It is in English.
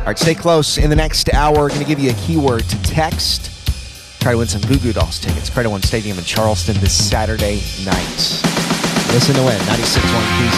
right, stay close. In the next hour, we're going to give you a keyword to text. Try to win some Goo Goo Dolls tickets. Credit One Stadium in Charleston this Saturday night. Listen to win. 96.1 Keys